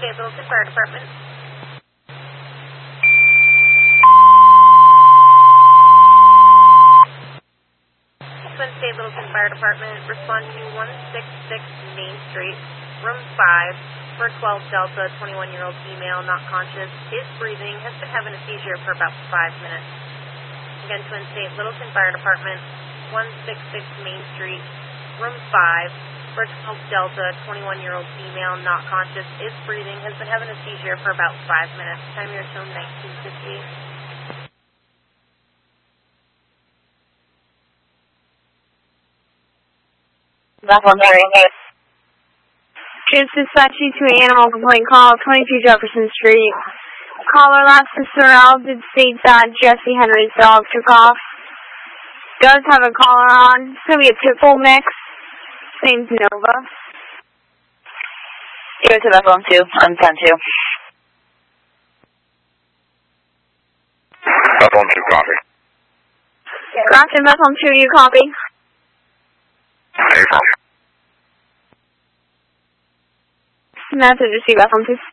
State Littleton Fire Department. Twin State Littleton Fire Department, respond to 166 Main Street, room 5, for 12 Delta, 21-year-old female, not conscious, is breathing, has been having a seizure for about 5 minutes. Again, Twin State Littleton Fire Department, 166 Main Street, room 5, for 12 Delta, 21-year-old female, not conscious, is breathing, has been having a seizure for about 5 minutes. Time here till 1958. Troops dispatching to an animal complaint call, 22 Jefferson Street. Caller last surrounded states that Jesse Henry's dog took off. Does have a caller on. It's going to be a pit bull mix. Name's Nova. Go to Bethel 2, I'm 10-2. Bethel 2, copy. Rockton, Bethel 2, you copy? Affirm. Message received, Bethel 2.